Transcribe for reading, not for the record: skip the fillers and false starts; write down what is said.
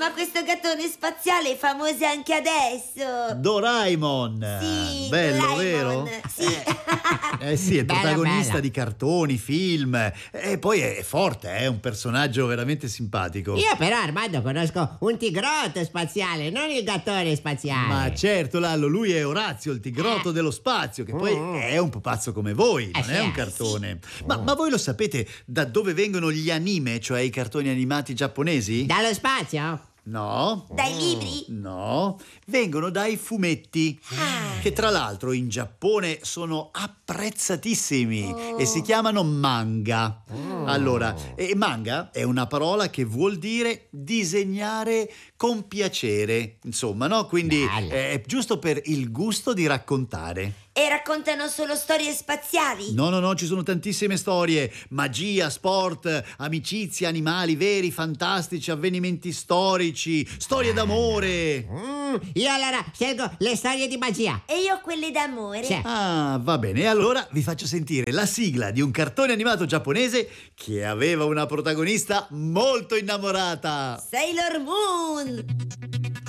ma questo gattone spaziale è famoso anche adesso. Doraemon. Sì, bello, Doraemon. vero? Sì. Sì, è Bella, protagonista bella. di cartoni, film. E poi è forte, è un personaggio veramente simpatico. Io però, Armando, conosco un tigrotto spaziale, non il gattone spaziale. Ma certo, Lallo, lui è Orazio, il tigrotto dello spazio, che poi è un pupazzo come voi, non sì, è un cartone. Ma voi lo sapete da dove vengono gli anime, cioè i cartoni animati giapponesi? Dallo spazio? No. Dai libri? No, vengono dai fumetti, che tra l'altro in Giappone sono apprezzatissimi e si chiamano manga. Allora, manga è una parola che vuol dire disegnare con piacere, insomma, no? Quindi Bello. è giusto per il gusto di raccontare. E raccontano solo storie spaziali? No, ci sono tantissime storie: magia, sport, amicizia, animali veri, fantastici, avvenimenti storici, storie d'amore. Io allora scelgo le storie di magia. E io quelle d'amore? Sì. Ah, va bene. E allora vi faccio sentire la sigla di un cartone animato giapponese che aveva una protagonista molto innamorata. Sailor Moon!